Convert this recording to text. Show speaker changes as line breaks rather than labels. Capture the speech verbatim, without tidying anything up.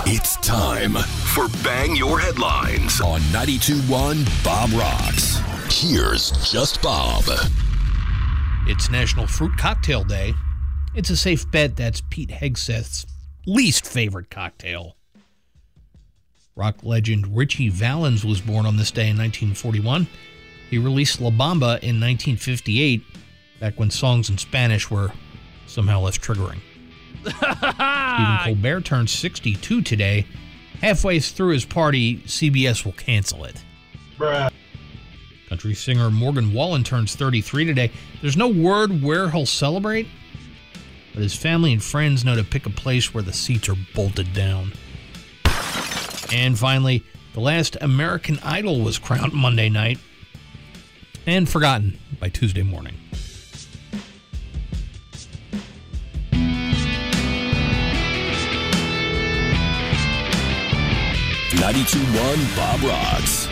It's time for Bang Your Headlines on ninety-two point one Bob Rocks. Here's Just Bob.
It's National Fruit Cocktail Day. It's a safe bet that's Pete Hegseth's least favorite cocktail. Rock legend Richie Valens was born on this day in nineteen forty-one. He released La Bamba in nineteen fifty-eight, back when songs in Spanish were somehow less triggering. Stephen Colbert turned sixty-two today. Halfway through his party, C B S will cancel it.
Bruh.
Country singer Morgan Wallen turns thirty-three today. There's no word where he'll celebrate, but his family and friends know to pick a place where the seats are bolted down. And finally, the last American Idol was crowned Monday night and forgotten by Tuesday morning.
ninety-two point one Bob Rocks.